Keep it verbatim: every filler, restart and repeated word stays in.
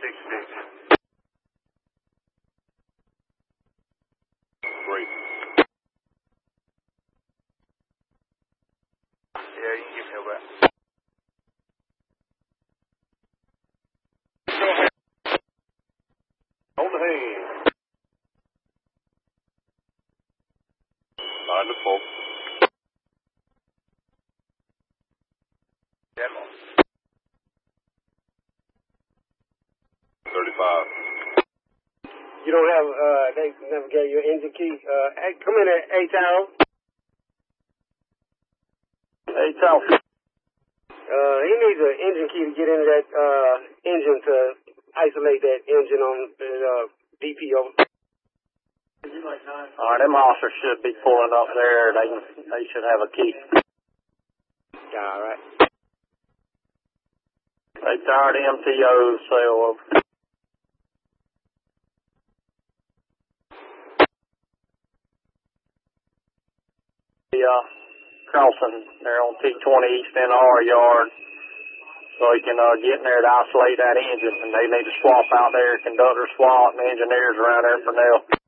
six six. Great. Yeah, you can give me a back. On the hand. Nine to four. Demo. Thirty-five. You don't have, uh, they never gave you an engine key. Uh, hey, come in at eight tower. Hey, Tom. Uh, he needs an engine key to get into that, uh, engine to isolate that engine on the, uh, D P O. All right, them officers should be pulling up there. They they should have a key. Yeah, all right. They tired M T Os, sail over. The uh, crossing there on T twenty East N R yard, so he can uh, get in there to isolate that engine, and they need to swap out there, conductor swap, and engineers around there for now.